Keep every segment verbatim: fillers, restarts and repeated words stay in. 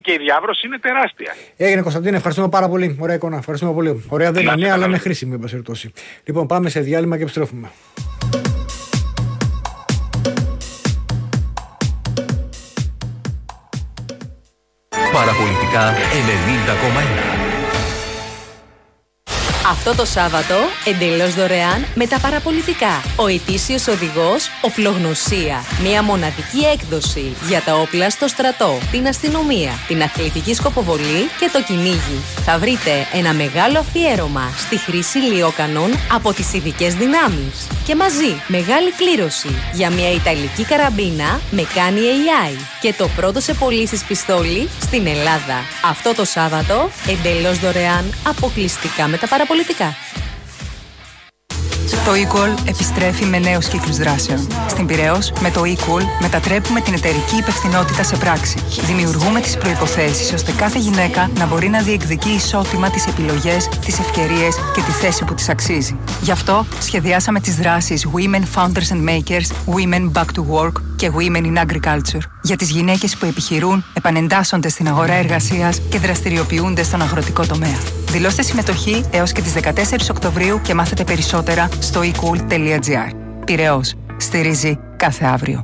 Και η διάβρωση είναι τεράστια. Έγινε, Κωνσταντίνε, ευχαριστούμε πάρα πολύ. Ωραία εικόνα. Ευχαριστούμε πολύ. Ωραία δεν είναι, αλλά είναι χρήσιμη, εν πάση περιπτώσει. Λοιπόν, πάμε σε διάλειμμα και επιστρέφουμε. Παραπολιτικά ενενήντα κόμμα ένα. Αυτό το Σάββατο, εντελώς δωρεάν με τα παραπολιτικά. Ο ετήσιος οδηγός Οπλογνωσία. Μια μοναδική έκδοση για τα όπλα στο στρατό, την αστυνομία, την αθλητική σκοποβολή και το κυνήγι. Θα βρείτε ένα μεγάλο αφιέρωμα στη χρήση λιόκανων από τις ειδικές δυνάμεις. Και μαζί, μεγάλη κλήρωση για μια ιταλική καραμπίνα με κάνει έι άι. Και το πρώτο σε πωλήσεις πιστόλι στην Ελλάδα. Αυτό το Σάββατο, εντελώς δωρεάν, αποκλειστικά με τα παραπολιτικά. Το eCall επιστρέφει με νέους κύκλους δράσεων. Στην Πειραιώς, με το eCall μετατρέπουμε την εταιρική υπευθυνότητα σε πράξη. Δημιουργούμε τις προϋποθέσεις ώστε κάθε γυναίκα να μπορεί να διεκδικεί ισότιμα τις επιλογές, τις ευκαιρίες και τη θέση που της αξίζει. Γι' αυτό σχεδιάσαμε τις δράσεις Women Founders and Makers, Women Back to Work και Women in Agriculture. Για τις γυναίκες που επιχειρούν, επανεντάσσονται στην αγορά εργασίας και δραστηριοποιούνται στον αγροτικό τομέα. Δηλώστε συμμετοχή έως και τις δεκατέσσερις Οκτωβρίου και μάθετε περισσότερα στο e cool τελεία gr. Πειραιώς. Στηρίζει κάθε αύριο.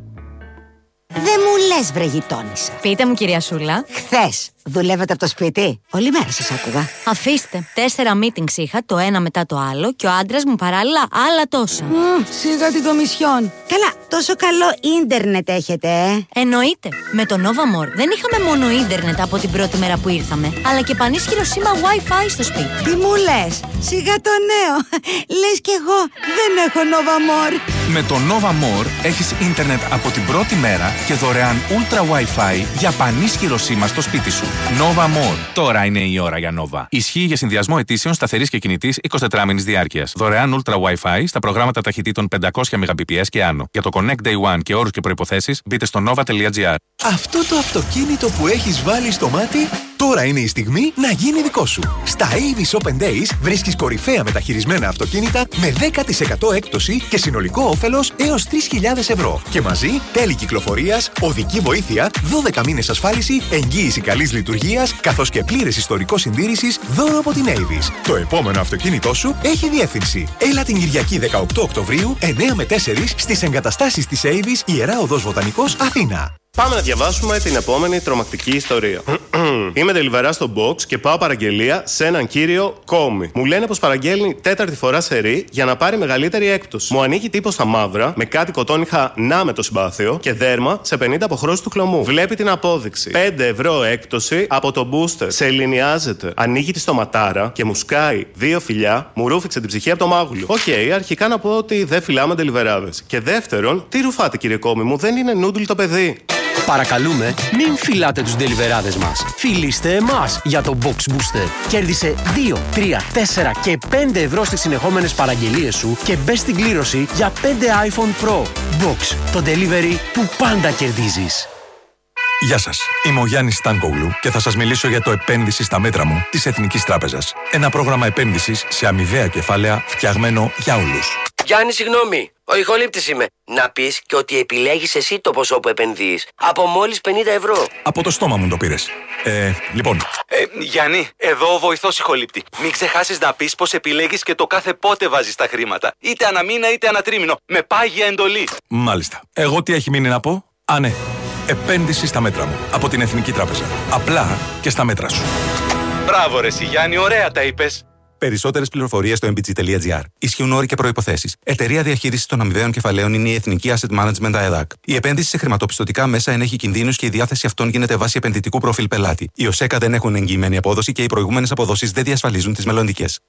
Δεν μου λες, βρε γειτόνισσα. Πείτε μου, κυρία Σούλα. Χθες δουλεύετε από το σπίτι? Όλη μέρα σας άκουγα. Αφήστε. Τέσσερα meetings είχα, το ένα μετά το άλλο, και ο άντρας μου παράλληλα άλλα τόσα. Mm, σιγά την κομισιόν. Καλά, τόσο καλό ίντερνετ έχετε, ε. Εννοείται. Με το Nova More δεν είχαμε μόνο ίντερνετ από την πρώτη μέρα που ήρθαμε, αλλά και πανίσχυρο σήμα Wi-Fi στο σπίτι. Τι μου λες? Σιγά το νέο. Λες κι εγώ δεν έχω Nova More. Με το Nova More έχεις ίντερνετ από την πρώτη μέρα και δωρεάν Ultra Wi-Fi για πανίσχυρο σήμα στο σπίτι σου. Nova More. Τώρα είναι η ώρα για Nova. Ισχύει για συνδυασμό αιτήσεων σταθερής και κινητής εικοσιτετράμηνης διάρκειας. Δωρεάν Ultra Wi-Fi στα προγράμματα ταχυτήτων πεντακόσια μεγαμπιπιες και άνω. Για το Connect Day One και όρους και προϋποθέσεις μπείτε στο nova τελεία gr. Αυτό το αυτοκίνητο που έχεις βάλει στο μάτι, τώρα είναι η στιγμή να γίνει δικό σου. Στα Avis Open Days βρίσκεις κορυφαία μεταχειρισμένα αυτοκίνητα με δέκα τοις εκατό έκπτωση και συνολικό όφελος έως τρεις χιλιάδες ευρώ. Και μαζί τέλη κυκλοφορίας, οδική βοήθεια, δώδεκα μήνες ασφάλιση, εγγύηση καλής λειτουργίας, καθώς και πλήρες ιστορικό συντήρησης, δώρο από την Avis. Το επόμενο αυτοκίνητό σου έχει διεύθυνση. Έλα την Κυριακή δεκαοκτώ Οκτωβρίου, εννέα με τέσσερα στις εγκαταστάσεις της Avis, Ιερά Οδός Βοτανικός, Αθήνα. Πάμε να διαβάσουμε την επόμενη τρομακτική ιστορία. Είμαι delivery στο box και πάω παραγγελία σε έναν κύριο Κόμι. Μου λένε πως παραγγέλνει τέταρτη φορά σερί για να πάρει μεγαλύτερη έκπτωση. Μου ανοίγει τύπο στα μαύρα με κάτι κοτόνιχα να με το συμπάθειο και δέρμα σε πενήντα αποχρώσεις του χλωμού. Βλέπει την απόδειξη. πέντε ευρώ έκπτωση από το booster. Σε ελληνιάζεται. Ανοίγει τη στοματάρα και μου σκάει δύο φιλιά, μου ρούφηξε την ψυχή από το μάγουλο. Οκ, okay, αρχικά να πω ότι δεν φυλάμε deliverάδες. Και δεύτερον, τι ρουφάτε κύριε Κόμι μου, δεν είναι νούντλ το παιδί. Παρακαλούμε, μην φυλάτε τους ντελιβεράδες μας. Φιλήστε εμάς για το Box Booster. Κέρδισε δύο, τρία, τέσσερα και πέντε ευρώ στις συνεχόμενες παραγγελίες σου και μπες στην κλήρωση για πέντε iPhone Pro. Box, το delivery που πάντα κερδίζεις. Γεια σας, είμαι ο Γιάννης Στάνκογλου και θα σας μιλήσω για το επένδυση στα μέτρα μου της Εθνικής Τράπεζας. Ένα πρόγραμμα επένδυσης σε αμοιβαία κεφάλαια φτιαγμένο για όλους. Γιάννη, συγγνώμη. Ο ηχολήπτης είμαι. Να πεις και ότι επιλέγεις εσύ το ποσό που επενδύεις. Από μόλις πενήντα ευρώ. Από το στόμα μου το πήρες. Ε, λοιπόν. Ε, Γιάννη, εδώ ο βοηθός ηχολήπτη. Μην ξεχάσεις να πεις πως επιλέγεις και το κάθε πότε βάζεις τα χρήματα. Είτε ανά μήνα είτε ανά τρίμηνο. Με πάγια εντολή. Μάλιστα. Εγώ τι έχει μείνει να πω? Α, ναι. Επένδυση στα μέτρα μου. Από την Εθνική Τράπεζα. Απλά και στα μέτρα σου. Μπράβο ρε Γιάννη, ωραία τα είπες. Περισσότερες πληροφορίες στο εμ μπι τζι τελεία τζι άρ. Ισχύουν όροι και προϋποθέσεις. Εταιρεία διαχείρισης των αμοιβαίων κεφαλαίων είναι η Εθνική Asset Management ΑΕΔΑΚ. Η επένδυση σε χρηματοπιστωτικά μέσα ενέχει κινδύνους και η διάθεση αυτών γίνεται βάσει επενδυτικού προφίλ πελάτη. Οι ΟΣΕΚΑ δεν έχουν εγγυημένη απόδοση και οι προηγούμενες αποδόσεις δεν διασφαλίζουν τις μελλοντικές.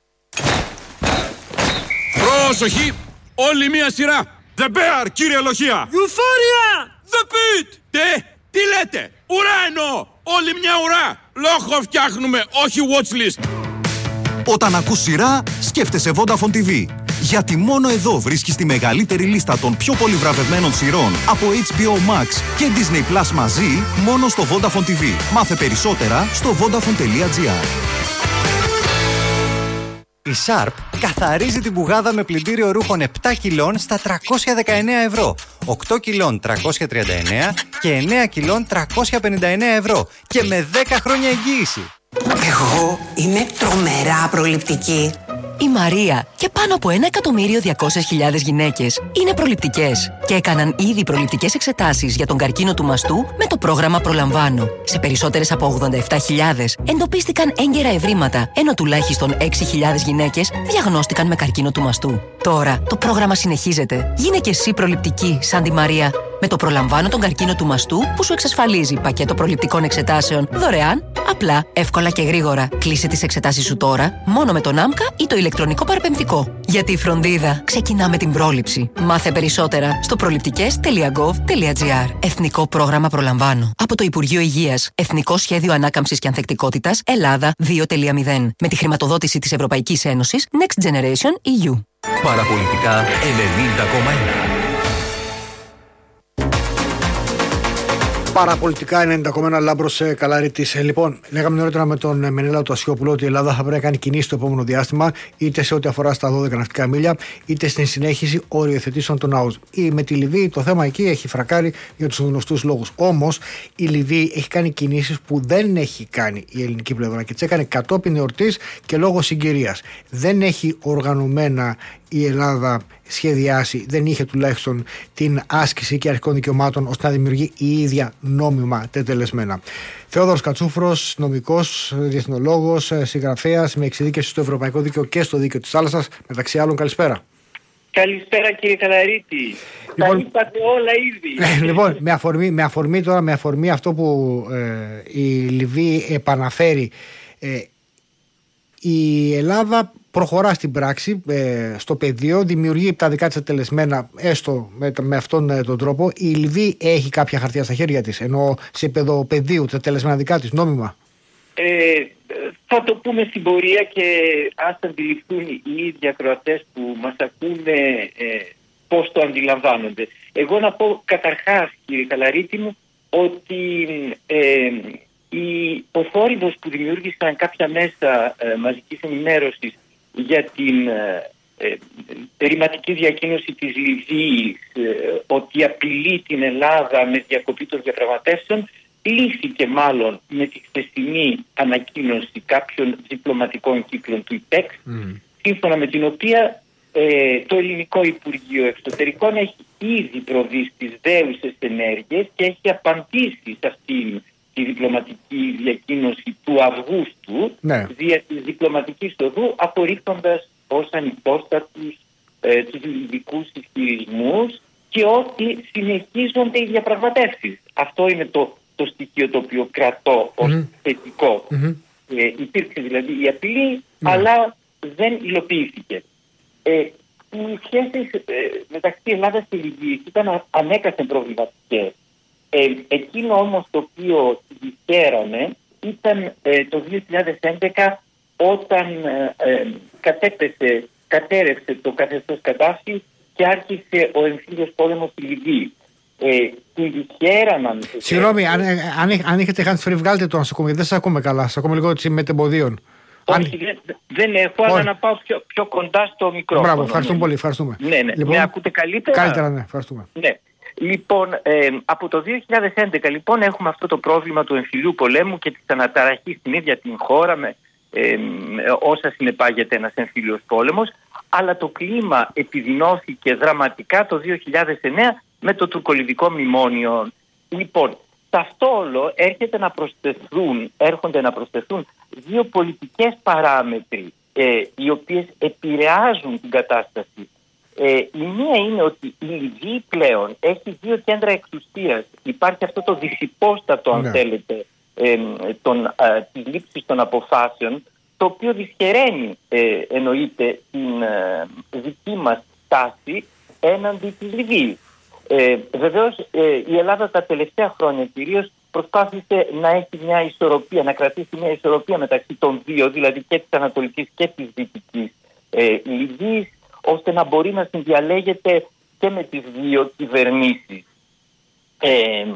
Πρόσοχη! Όλη μία σειρά! The Bear, κύριε Λοχεία! Euphoria! The Pit! Τι? Τι λέτε? Ουρά εννοώ! Όλη μια ουρά! Λόγο φτιάχνουμε, όχι watchlist! Όταν ακούς σειρά, σκέφτεσαι Vodafone τι βι. Γιατί μόνο εδώ βρίσκεις τη μεγαλύτερη λίστα των πιο πολύ βραβευμένων σειρών από έιτς μπι ο Max και Disney Plus μαζί, μόνο στο Vodafone τι βι. Μάθε περισσότερα στο vodafone τελεία τζι άρ. Η Sharp καθαρίζει την πουγάδα με πλυντήριο ρούχων επτά κιλών στα τριακόσια δεκαεννέα ευρώ, οκτώ κιλών τριακόσια τριάντα εννέα και εννέα κιλών τριακόσια πενήντα εννέα ευρώ και με δέκα χρόνια εγγύηση. Εγώ είμαι τρομερά προληπτική. Η Μαρία και πάνω από ένα εκατομμύριο διακόσιες χιλιάδες γυναίκες είναι προληπτικές και έκαναν ήδη προληπτικές εξετάσεις για τον καρκίνο του μαστού με το πρόγραμμα Προλαμβάνω. Σε περισσότερες από ογδόντα επτά χιλιάδες εντοπίστηκαν έγκαιρα ευρήματα, ενώ τουλάχιστον έξι χιλιάδες γυναίκες διαγνώστηκαν με καρκίνο του μαστού. Τώρα το πρόγραμμα συνεχίζεται. Γίνε και εσύ προληπτική σαν τη Μαρία. Με το Προλαμβάνω τον καρκίνο του μαστού που σου εξασφαλίζει πακέτο προληπτικών εξετάσεων δωρεάν, απλά, εύκολα και γρήγορα. Κλείσε τις εξετάσεις σου τώρα μόνο με τον ΆΜΚΑ ή το ηλεκτρονικό παραπεμπτικό. Γιατί η φροντίδα ξεκινά με την πρόληψη. Μάθε περισσότερα στο προληπτικές τελεία γκοβ τελεία τζι άρ. Εθνικό πρόγραμμα Προλαμβάνω. Από το Υπουργείο Υγείας. Εθνικό Σχέδιο Ανάκαμψης και Ανθεκτικότητας Ελλάδα δύο κόμμα μηδέν. Με τη χρηματοδότηση της Ευρωπαϊκής Ένωσης Next Generation ι γιου. Παραπολιτικά ενενήντα κόμμα ένα. Παραπολιτικά ενενήντα κόμμα ένα, Λάμπρος Καλαρίτης. Λοιπόν, λέγαμε νωρίτερα με τον Μενέλαο του Ασιόπουλο ότι η Ελλάδα θα πρέπει να κάνει κινήσεις το επόμενο διάστημα, είτε σε ό,τι αφορά στα δώδεκα ναυτικά μίλια, είτε στην συνέχιση οριοθετήσεων των ΝΑΟΣ. Ή με τη Λιβύη το θέμα εκεί έχει φρακάρει για τους γνωστούς λόγους. Όμως η Λιβύη έχει κάνει κινήσεις που δεν έχει κάνει η ελληνική πλευρά και τις έκανε κατόπιν εορτής και λόγω συγκυρίας. Δεν έχει οργανωμένα η Ελλάδα σχεδιάσει, δεν είχε τουλάχιστον την άσκηση και αρχικών δικαιωμάτων ώστε να δημιουργεί η ίδια νόμιμα τετελεσμένα. Θεόδωρος Κατσούφρος, νομικός, διεθνολόγος, συγγραφέας με εξειδίκευση στο Ευρωπαϊκό Δίκαιο και στο Δίκαιο της Θάλασσας, μεταξύ άλλων, καλησπέρα. Καλησπέρα κύριε Καλαρίτη. Λοιπόν, τα είπατε όλα ήδη. Λοιπόν, με αφορμή, με αφορμή τώρα, με αφορμή αυτό που ε, η Λιβύη επαναφέρει, ε, η Ελλάδα προχωρά στην πράξη, ε, στο πεδίο, δημιουργεί τα δικά της τελεσμένα, έστω με, με αυτόν ε, τον τρόπο. Η Λιβύη έχει κάποια χαρτιά στα χέρια της, ενώ σε επίπεδο πεδίου, τα τελεσμένα δικά της, νόμιμα. Ε, θα το πούμε στην πορεία και ας αντιληφθούν οι ίδιοι ακροατές που μας ακούνε ε, πώς το αντιλαμβάνονται. Εγώ να πω καταρχάς, κύριε Καλαρίτη μου, ότι ε, η, ο θόρυβος που δημιούργησαν κάποια μέσα ε, μαζικής ενημέρωσης για την ε, ε, ρηματική διακίνηση της Λιβύης, ε, ότι απειλεί την Ελλάδα με διακοπή των διαπραγματεύσεων, λύθηκε μάλλον με τη χθεσινή ανακοίνωση κάποιων διπλωματικών κύκλων του ΙΠΕΚ, mm. σύμφωνα με την οποία ε, το Ελληνικό Υπουργείο Εξωτερικών έχει ήδη προβεί στις δέουσες ενέργειες και έχει απαντήσει σε αυτήν τη διπλωματική διακοίνωση του Αυγούστου, ναι, δια της διπλωματικής οδού, απορρίπτοντας ως ανυπόστατους ε, τους λιβικούς ισχυρισμούς και ότι συνεχίζονται οι διαπραγματεύσεις. Αυτό είναι το, το στοιχείο το οποίο κρατώ ως mm-hmm. θετικό. Mm-hmm. Ε, υπήρξε δηλαδή η απειλή, mm-hmm. αλλά δεν υλοποιήθηκε. Ε, οι σχέσεις ε, μεταξύ Ελλάδας και Λιβύης ήταν ανέκαθεν προβληματικές. Ε, εκείνο όμως το οποίο δυσχέραμε ήταν ε, το δύο χιλιάδες έντεκα, όταν ε, ε, κατέπεσε, κατέρευσε το καθεστώς Καντάφη και άρχισε ο εμφύλιος πόλεμος στη Λιβύη. Ε, δυσχέραναν... Συγγνώμη, αν, αν, αν έχετε χάνει φρύ, βγάλτε το νοσοκομείο, δεν σας ακούμε καλά, σας ακούμε λίγο μετεμποδίων. Όχι, αν... δεν, δεν έχω, αλλά να πάω πιο, πιο κοντά στο μικρόφωνο. Μπράβο, ευχαριστούμε ναι. πολύ, ευχαριστούμε. Ναι, ναι. Λοιπόν, με ακούτε καλύτερα? Καλύτερα, ναι, ευχαριστούμε. Ναι. Λοιπόν, ε, από το δύο χιλιάδες έντεκα λοιπόν έχουμε αυτό το πρόβλημα του εμφυλίου πολέμου και της αναταραχής στην ίδια την χώρα με ε, όσα συνεπάγεται ένας εμφύλιος πόλεμος, αλλά το κλίμα επιδεινώθηκε δραματικά το δύο χιλιάδες εννέα με το τουρκολιβικό μνημόνιο. Λοιπόν, σε αυτό όλο έρχεται να προσθεθούν, έρχονται να προσθεθούν δύο πολιτικές παράμετροι ε, οι οποίες επηρεάζουν την κατάσταση. Ε, η μία είναι ότι η Λιβύη πλέον έχει δύο κέντρα εξουσίας. Υπάρχει αυτό το δυσυπόστατο, αν ναι. θέλετε, ε, των, ε, της λήψης των αποφάσεων, το οποίο δυσχεραίνει, ε, εννοείται, την ε, δική μας στάση έναντι της Λιβύης. Ε, βεβαίως, ε, η Ελλάδα τα τελευταία χρόνια κυρίως προσπάθησε να έχει μια ισορροπία, να κρατήσει μια ισορροπία μεταξύ των δύο, δηλαδή και της Ανατολικής και της Δυτικής ε, Λιβύης, ώστε να μπορεί να συνδιαλέγεται και με τις δύο κυβερνήσεις. Ε,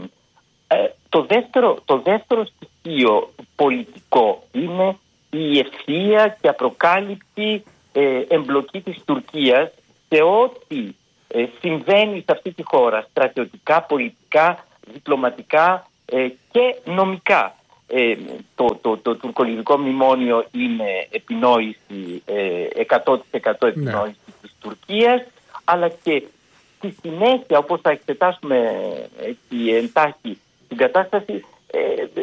ε, το, δεύτερο, το δεύτερο στοιχείο πολιτικό είναι η ευθεία και απροκάλυπτη ε, εμπλοκή της Τουρκίας σε ό,τι ε, συμβαίνει σε αυτή τη χώρα, στρατιωτικά, πολιτικά, διπλωματικά ε, και νομικά. Ε, το, το, το τουρκολιβικό μνημόνιο είναι επινόηση, ε, εκατό τοις εκατό επινόηση ναι. της Τουρκίας, αλλά και στη συνέχεια, όπως θα εξετάσουμε έτσι, εντάχει την κατάσταση, ε,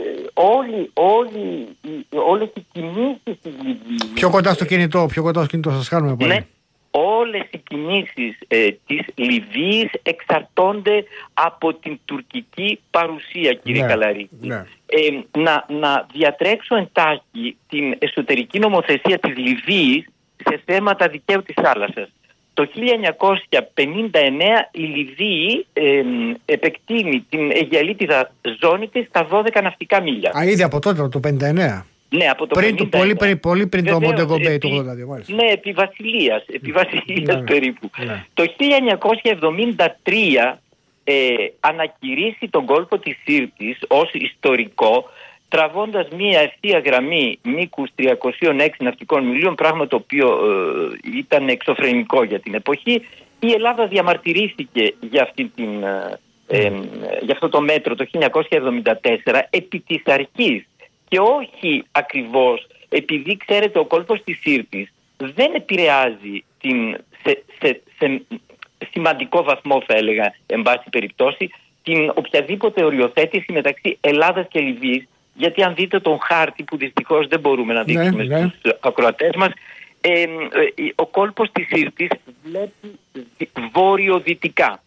όλοι, όλοι, όλες οι κινήσεις της Λιβύης... Πιο κοντά στο κινητό, πιο κοντά στο κινητό, σας κάνουμε πολύ. Ναι. Όλες οι κινήσεις ε, της Λιβύης εξαρτώνται από την τουρκική παρουσία, κύριε ναι, Καλαρίτη. Ναι. Ε, να, να διατρέξω εντάχει την εσωτερική νομοθεσία της Λιβύης σε θέματα δικαίου της θάλασσας. Το χίλια εννιακόσια πενήντα εννέα η Λιβύη ε, επεκτείνει την Αιγιαλίτιδα ζώνη της στα δώδεκα ναυτικά μίλια. Α, ήδη από τότε, το πενήντα εννέα. Ναι, από το πριν, το, πολύ, πριν, πολύ πριν το Μοντεγκο Μπέι το ογδόντα δύο, μάλιστα. Ναι, επί βασιλείας, επί βασιλείας ναι, περίπου. Ναι. Το χίλια εννιακόσια εβδομήντα τρία ε, ανακηρύσσει τον κόλπο της Σύρτης ως ιστορικό, τραβώντας μία ευθεία γραμμή μήκους τριακόσια έξι ναυτικών μιλίων, πράγμα το οποίο ε, ήταν εξωφρενικό για την εποχή. Η Ελλάδα διαμαρτυρήθηκε για, αυτή την, ε, ε, για αυτό το μέτρο το χίλια εννιακόσια εβδομήντα τέσσερα επί της αρχής. Και όχι ακριβώς επειδή, ξέρετε, ο κόλπος της Σύρτης δεν επηρεάζει την, σε, σε, σε σημαντικό βαθμό, θα έλεγα, εν πάση περιπτώσει, την οποιαδήποτε οριοθέτηση μεταξύ Ελλάδας και Λιβύης, γιατί αν δείτε τον χάρτη που δυστυχώς δεν μπορούμε να δείξουμε ναι, στους ναι. ακροατές μας, ε, ε, ο κόλπος της Σύρτης βλέπει βόρειο-δυτικά.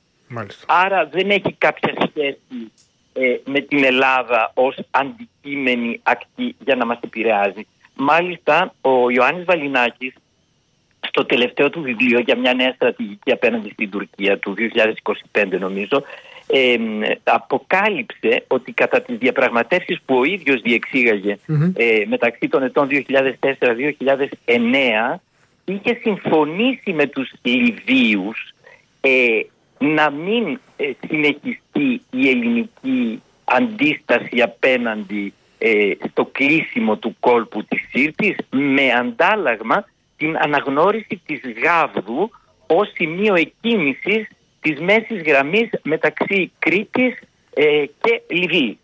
Άρα δεν έχει κάποια σχέση Ε, με την Ελλάδα ως αντικείμενη ακτή για να μας επηρεάζει. Μάλιστα, ο Ιωάννης Βαλινάκης στο τελευταίο του βιβλίο για μια νέα στρατηγική απέναντι στην Τουρκία του δύο χιλιάδες είκοσι πέντε νομίζω, ε, αποκάλυψε ότι κατά τις διαπραγματεύσεις που ο ίδιος διεξήγαγε mm-hmm. ε, μεταξύ των ετών δύο χιλιάδες τέσσερα δύο χιλιάδες εννέα είχε συμφωνήσει με τους Λιβύους ε, να μην ε, συνεχιστεί η ελληνική αντίσταση απέναντι ε, στο κλείσιμο του κόλπου της Σύρτης, με αντάλλαγμα την αναγνώριση της Γάβδου ως σημείο εκκίνησης της μέσης γραμμής μεταξύ Κρήτης ε, και Λιβύης.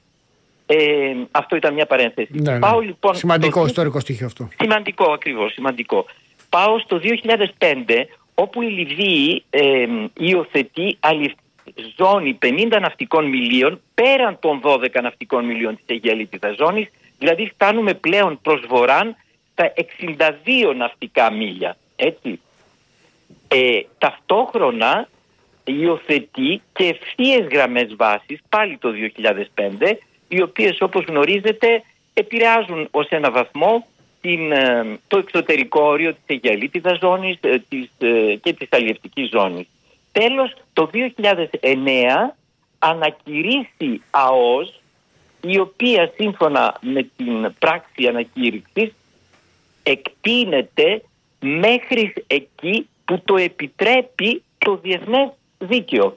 Ε, αυτό ήταν μια παρένθεση. Ναι, ναι. Πάω, λοιπόν, σημαντικό στο... ιστορικό στοιχείο αυτό. Σημαντικό, ακριβώς, σημαντικό. Πάω στο δύο χιλιάδες πέντε, όπου η Λιβύη ε, υιοθετεί αλληλευτική ζώνη πενήντα ναυτικών μιλίων πέραν των δώδεκα ναυτικών μιλίων της Αιγιαλίτιδας ζώνης, δηλαδή φτάνουμε πλέον προς βορράν στα εξήντα δύο ναυτικά μίλια. Έτσι. Ε, ταυτόχρονα υιοθετεί και ευθείες γραμμές βάσης, πάλι το δύο χιλιάδες πέντε, οι οποίες, όπως γνωρίζετε, επηρεάζουν ως ένα βαθμό την, το εξωτερικό όριο της Αιγιαλίτιδας ζώνης της, και της αλλιευτικής ζώνης. Τέλος, το δύο χιλιάδες εννέα ανακηρύσσει ΑΟΣ, η οποία σύμφωνα με την πράξη ανακήρυξης εκτείνεται μέχρι εκεί που το επιτρέπει το διεθνές δίκαιο.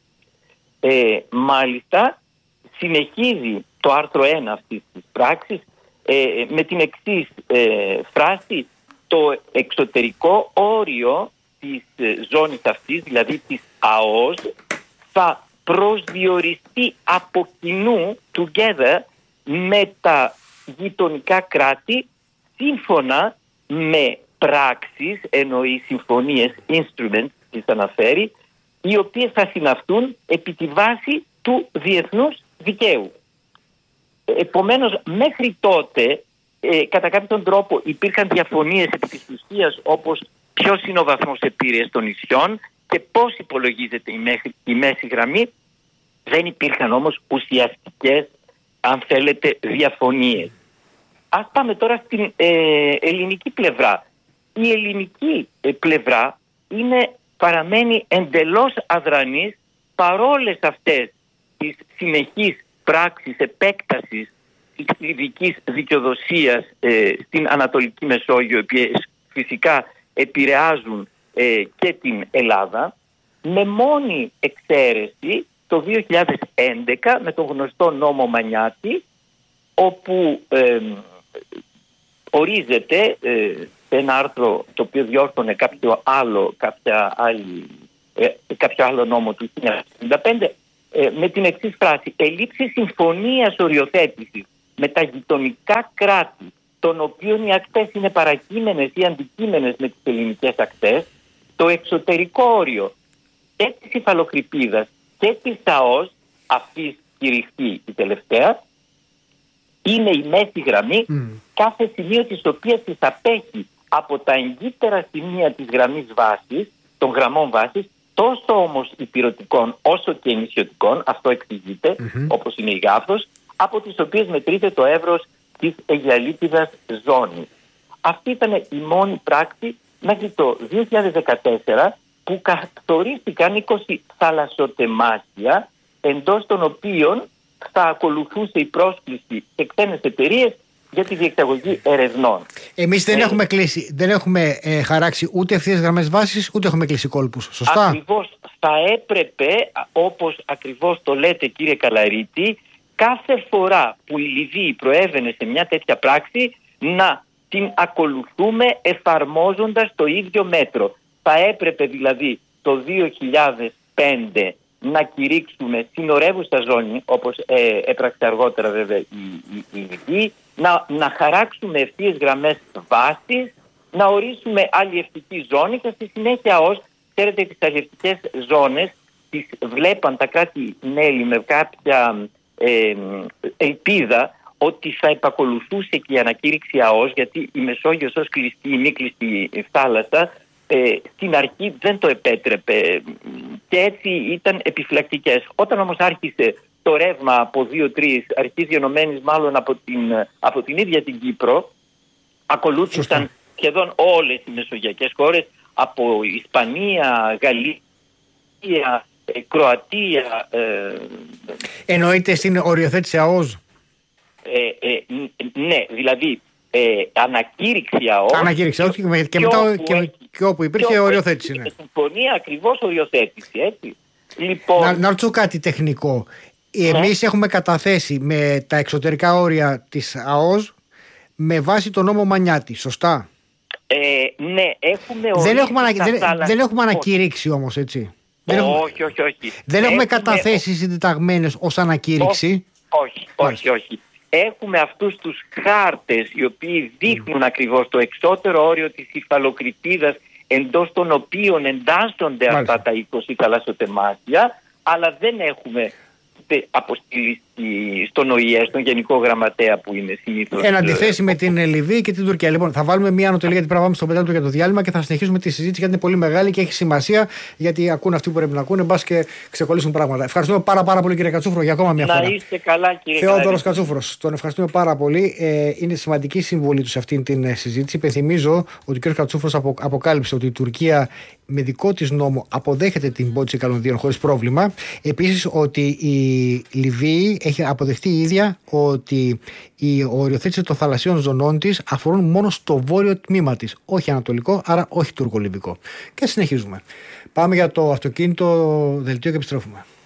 Ε, μάλιστα, συνεχίζει το άρθρο ένα αυτής της πράξης ε, με την εξής ε, φράση: το εξωτερικό όριο της ε, ζώνης αυτής, δηλαδή της ΑΟΣ, θα προσδιοριστεί από κοινού together με τα γειτονικά κράτη σύμφωνα με πράξεις, εννοεί συμφωνίες, instruments τις αναφέρει, οι οποίες θα συναυθούν επί τη βάση του διεθνούς δικαίου. Επομένως, μέχρι τότε ε, κατά κάποιον τρόπο υπήρχαν διαφωνίες επί της ουσίας, όπως ποιος είναι ο βαθμός επίρρειας των νησιών και πώς υπολογίζεται η, μέση, η μέση γραμμή. Δεν υπήρχαν όμως ουσιαστικές, αν θέλετε, διαφωνίες. Ας πάμε τώρα στην ε, ελληνική πλευρά. Η ελληνική ε, πλευρά είναι, παραμένει εντελώς αδρανής παρόλες αυτές τις συνεχείς πράξεις επέκτασης της λιβικής δικαιοδοσίας ε, στην Ανατολική Μεσόγειο, οι οποίες φυσικά επηρεάζουν ε, και την Ελλάδα, με μόνη εξαίρεση το δύο χιλιάδες έντεκα με τον γνωστό νόμο Μανιάτη, όπου ε, ορίζεται ε, σε ένα άρθρο το οποίο διόρθωνε κάποιο άλλο, κάποια άλλη, ε, κάποιο άλλο νόμο του χίλια εννιακόσια εβδομήντα πέντε ε, με την εξής φράση: «Ελήψη συμφωνίας οριοθέτησης με τα γειτονικά κράτη, των οποίων οι ακτές είναι παρακείμενες ή αντικείμενες με τις ελληνικές ακτές, το εξωτερικό όριο και της υφαλοκρηπίδας και της ΑΟΣ, αυτής κηρυχθεί η τελευταία, είναι η μέση γραμμή, mm. κάθε σημείο της οποίας της απέχει από τα εγκύτερα σημεία της γραμμής βάσης, των γραμμών βάσης, τόσο όμως υπηρωτικών όσο και νησιωτικών», αυτό εξηγείται, mm-hmm. όπως είναι η γάφος, από τις οποίες μετρείται το εύρος της αιγιαλίτιδας ζώνης. Αυτή ήταν η μόνη πράξη μέχρι το δύο χιλιάδες δεκατέσσερα που καθορίστηκαν είκοσι θαλασσοτεμάχια, εντός των οποίων θα ακολουθούσε η πρόσκληση σε ξένες εταιρείες για τη διεξαγωγή ερευνών. Εμείς δεν ε, έχουμε κλείσει, δεν έχουμε ε, χαράξει ούτε ευθείες γραμμές βάσης, ούτε έχουμε κλείσει κόλπους. Σωστά. Ακριβώς, θα έπρεπε, όπως ακριβώς το λέτε κύριε Καλαρίτη, κάθε φορά που η Λιβύη προέβαινε σε μια τέτοια πράξη να την ακολουθούμε εφαρμόζοντας το ίδιο μέτρο. Θα έπρεπε δηλαδή το δύο χιλιάδες πέντε να κηρύξουμε συνορεύουσα ζώνη, όπως ε, έπραξε αργότερα βέβαια η, η, η Λιβύη, να, να χαράξουμε ευθείες γραμμές βάσης, να ορίσουμε αλλιευτική ζώνη και στη συνέχεια ως, ξέρετε, τις αλλιευτικές ζώνες τις βλέπαν τα κράτη-μέλη με κάποια ε, ελπίδα ότι θα επακολουθούσε και η ανακήρυξη ΑΟΣ, γιατί η Μεσόγειος ως κλειστή ή μη κλειστή θάλασσα ε, στην αρχή δεν το επέτρεπε και έτσι ήταν επιφυλακτικές. Όταν όμως άρχισε το ρεύμα από δύο τρεις αρχής γενομένης μάλλον από την, από την ίδια την Κύπρο, ακολούθησαν Σωστά. σχεδόν όλες οι μεσογειακές χώρες, από Ισπανία, Γαλλία, ε, Κροατία. Ε, Εννοείται στην οριοθέτηση ΑΟΣ. Ε, ε, ναι, δηλαδή ε, ανακήρυξη ΑΟΣ. Ανακήρυξη ΑΟΣ και, και, και μετά όπου, και, και όπου υπήρχε και οριοθέτηση. Ναι. Συμφωνία ακριβώς οριοθέτηση, έτσι. Λοιπόν, να, να ρωτήσω κάτι τεχνικό. Εμείς ναι. έχουμε καταθέσει με τα εξωτερικά όρια της ΑΟΣ με βάση τον νόμο Μανιάτη, σωστά? Ε, ναι, έχουμε δεν έχουμε, ανα, δεν, δεν έχουμε ανακηρύξει όμως, έτσι. Όχι, όχι, όχι, όχι. Δεν έχουμε, έχουμε καταθέσει συντεταγμένες ως ανακήρυξη. Όχι, όχι, όχι, όχι. Έχουμε αυτούς τους χάρτες οι οποίοι δείχνουν mm. ακριβώς το εξώτερο όριο της υφαλοκρηπίδας, εντός των οποίων εντάσσονται Μάλιστα. αυτά τα είκοσι θαλασσοτεμάχια, αλλά δεν έχουμε αποστείλει στον ΟΗΕ, στον Γενικό Γραμματέα που είναι συνήθως. Εν αντιθέσει με την Λιβύη και την Τουρκία. Λοιπόν, θα βάλουμε μία ανατολή γιατί πρέπει να πάμε στο πεντάλεπτο για το διάλειμμα και θα συνεχίσουμε τη συζήτηση γιατί είναι πολύ μεγάλη και έχει σημασία γιατί ακούν αυτοί που πρέπει να ακούνε. Μπα και ξεκολλήσουν πράγματα. Ευχαριστούμε πάρα, πάρα πολύ κύριε Κατσούφρο για ακόμα μια φορά. Να είστε καλά κύριε Θεόδωρος Κατσούφρος. Τον ευχαριστούμε πάρα πολύ. Ε, είναι σημαντική συμβολή του σε αυτήν την συζήτηση. Υπενθυμίζω ότι ο κύριος Κατσούφρος απο, αποκάλυψε ότι η Τουρκία με δικό της νόμο αποδέχεται την πώληση καλωδίων χωρίς πρόβλημα. Επίσης ότι η Λιβύη έχει αποδεχτεί η ίδια ότι η οριοθέτηση των θαλασσίων ζωνών της αφορούν μόνο στο βόρειο τμήμα της, όχι ανατολικό, άρα όχι τουρκολιβικό. Και συνεχίζουμε. Πάμε για το αυτοκίνητο δελτίο και επιστρέφουμε.